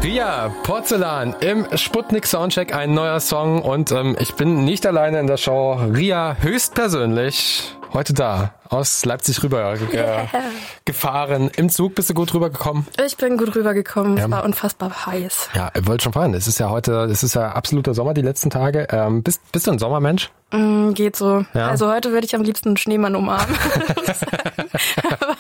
Ria, Porzellan im Sputnik Soundcheck, ein neuer Song und ich bin nicht alleine in der Show. Ria höchstpersönlich heute da, aus Leipzig rüber gefahren. Im Zug bist du gut rübergekommen? Ich bin gut rübergekommen, es war unfassbar heiß. Ja, ich wollte schon fragen, es ist ja absoluter Sommer die letzten Tage. Bist du ein Sommermensch? Geht so. Ja. Also heute würde ich am liebsten einen Schneemann umarmen. Aber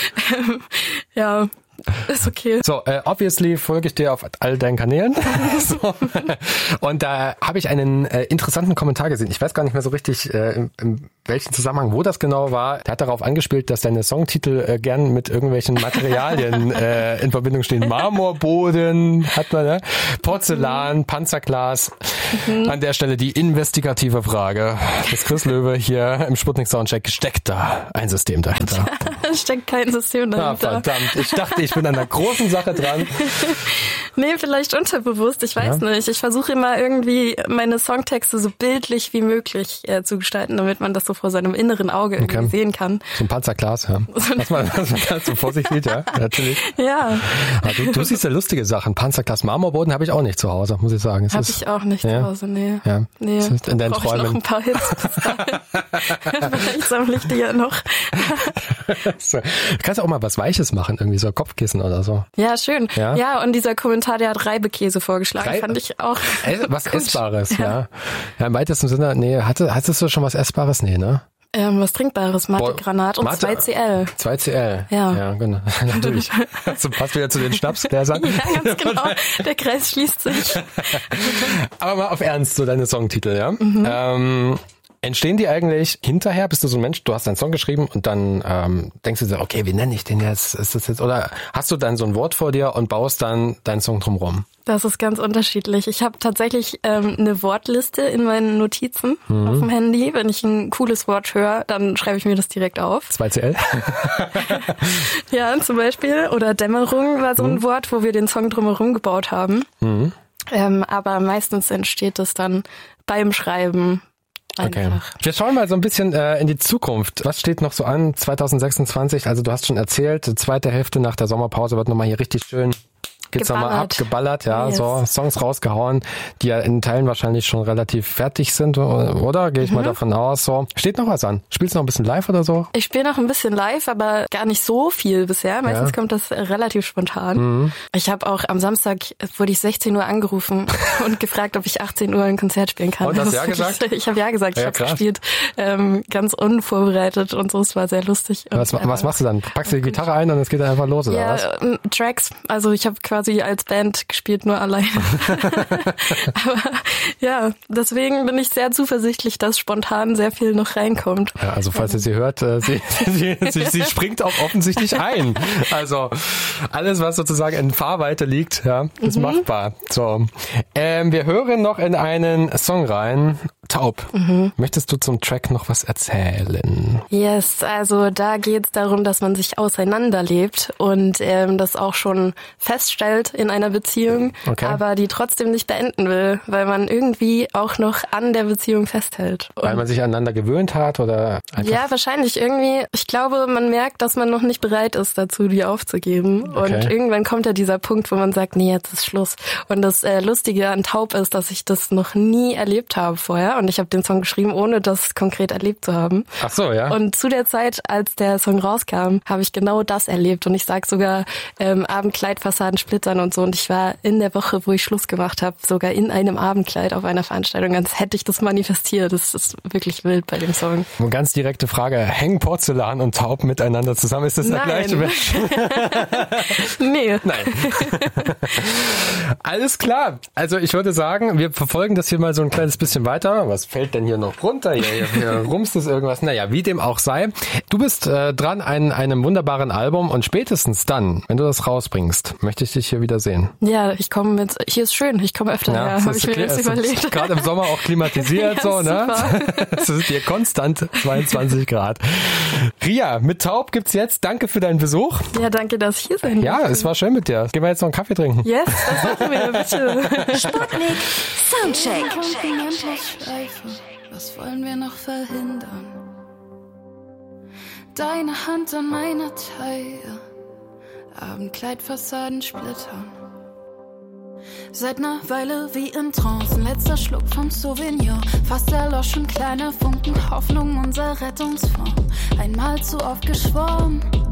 ja, ist okay. So, obviously folge ich dir auf all deinen Kanälen. So. Und da habe ich einen interessanten Kommentar gesehen. Ich weiß gar nicht mehr so richtig, in welchem Zusammenhang, wo das genau war. Der hat darauf angespielt, dass deine Songtitel gern mit irgendwelchen Materialien in Verbindung stehen. Marmorboden hat man, ne? Porzellan, Panzerglas. An der Stelle die investigative Frage des Chris Löwe hier im Sputnik Soundcheck. Steckt da ein System dahinter? Steckt kein System dahinter. Ah, verdammt. Ich dachte, ich bin an einer großen Sache dran. Nee, vielleicht unterbewusst, ich weiß nicht. Ich versuche immer irgendwie meine Songtexte so bildlich wie möglich zu gestalten, damit man das so vor seinem inneren Auge irgendwie sehen kann. So ein Panzerglas, ja. Was man so vor sich sieht, ja, natürlich. Ja. Aber du siehst ja lustige Sachen. Panzerglas, Marmorboden habe ich auch nicht zu Hause, muss ich sagen. Habe ich auch nicht zu Hause, nee. Ja. Nee. Das ist in deinen Träumen. Ich noch ein paar Hits bis dahin. Vielleicht sammle ich die ja noch. Du kannst auch mal was Weiches machen, irgendwie so Kopfkissen oder so. Ja, schön. Ja, ja, und dieser Kommentar, der hat Reibekäse vorgeschlagen, fand ich auch was gut. Essbares, ja. Ja, im weitesten Sinne, nee, hattest du schon was Essbares? Nee, ne? Was Trinkbares, Mate-Granat und 2CL. 2CL. Ja. Ja, genau. Natürlich. Also passt wieder zu den Schnapsgläsern. Ja, ganz genau. Der Kreis schließt sich. Aber mal auf Ernst, so deine Songtitel, ja? Entstehen die eigentlich hinterher? Bist du so ein Mensch, du hast einen Song geschrieben und dann denkst du so, okay, wie nenne ich den jetzt? Ist das jetzt? Oder hast du dann so ein Wort vor dir und baust dann deinen Song drumherum? Das ist ganz unterschiedlich. Ich habe tatsächlich eine Wortliste in meinen Notizen auf dem Handy. Wenn ich ein cooles Wort höre, dann schreibe ich mir das direkt auf. 2CL? Ja, zum Beispiel. Oder Dämmerung war so ein Wort, wo wir den Song drumherum gebaut haben. Aber meistens entsteht es dann beim Schreiben. Einfach. Okay. Wir schauen mal so ein bisschen in die Zukunft. Was steht noch so an 2026? Also du hast schon erzählt, die zweite Hälfte nach der Sommerpause wird nochmal hier richtig schön geht's nochmal abgeballert, ja, yes. So Songs rausgehauen, die ja in Teilen wahrscheinlich schon relativ fertig sind, oder? Gehe ich mal davon aus. So, steht noch was an? Spielst du noch ein bisschen live oder so? Ich spiele noch ein bisschen live, aber gar nicht so viel bisher. Meistens kommt das relativ spontan. Ich habe auch am Samstag, wurde ich 16 Uhr angerufen und gefragt, ob ich 18 Uhr ein Konzert spielen kann. Und hast ja gesagt? Ich habe ja gesagt, ich habe gespielt, ganz unvorbereitet und so, es war sehr lustig. Was machst du dann? Packst du die Gitarre ein und es geht dann einfach los, oder was? Ja, Tracks, also ich habe quasi als Band gespielt, nur alleine. Aber ja, deswegen bin ich sehr zuversichtlich, dass spontan sehr viel noch reinkommt. Ja, also falls ihr sie hört, sie springt auch offensichtlich ein. Also alles, was sozusagen in Fahrweite liegt, ja, ist machbar. So, wir hören noch in einen Song rein. Taub. Möchtest du zum Track noch was erzählen? Yes, also da geht es darum, dass man sich auseinanderlebt und das auch schon feststellt in einer Beziehung, aber die trotzdem nicht beenden will, weil man irgendwie auch noch an der Beziehung festhält. Weil man sich aneinander gewöhnt hat oder einfach? Ja, wahrscheinlich irgendwie. Ich glaube, man merkt, dass man noch nicht bereit ist dazu, die aufzugeben. Und irgendwann kommt ja dieser Punkt, wo man sagt, nee, jetzt ist Schluss. Und das Lustige an Taub ist, dass ich das noch nie erlebt habe vorher. Und ich habe den Song geschrieben, ohne das konkret erlebt zu haben. Ach so, ja. Und zu der Zeit, als der Song rauskam, habe ich genau das erlebt. Und ich sag sogar Abendkleidfassaden splittern und so. Und ich war in der Woche, wo ich Schluss gemacht habe, sogar in einem Abendkleid auf einer Veranstaltung, als hätte ich das manifestiert. Das ist wirklich wild bei dem Song. Eine ganz direkte Frage. Hängen Porzellan und Taub miteinander zusammen? Ist das der gleiche Mensch? Nee. Nein. Alles klar. Also ich würde sagen, wir verfolgen das hier mal so ein kleines bisschen weiter. Was fällt denn hier noch runter? Hier rumst es irgendwas. Naja, wie dem auch sei. Du bist dran an einem wunderbaren Album und spätestens dann, wenn du das rausbringst, möchte ich dich hier wieder sehen. Ja, ich komme mit, hier ist schön, ich komme öfter her, habe ich mir jetzt überlegt. Gerade im Sommer auch klimatisiert, ja, so, ne? Es sind hier konstant 22 Grad. Ria, mit Taub gibt's jetzt. Danke für deinen Besuch. Ja, danke, dass ich hier sein durfte. Ja, es war schön mit dir. Gehen wir jetzt noch einen Kaffee trinken? Yes, das machen wir, bitte. Sputnik Soundcheck. Was wollen wir noch verhindern? Deine Hand an meiner Taille, Abendkleidfassaden splittern. Seit ner Weile wie in Trance, ein letzter Schluck vom Souvenir. Fast erloschen kleine Funken, Hoffnung unser Rettungsform. Einmal zu oft geschworen,